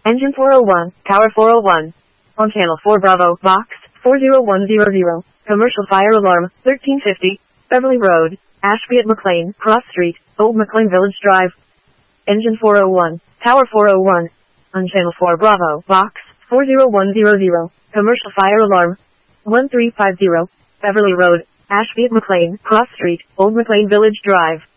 Engine 401, Tower 401. On Channel 4 Bravo, Box 40100. Commercial fire alarm, 1350. Beverly Road, Ashby at McLean, Cross Street, Old McLean Village Drive. Engine 401, Tower 401. On Channel 4 Bravo, Box 40100. Commercial fire alarm, 1350. Beverly Road, Ashby at McLean, Cross Street, Old McLean Village Drive.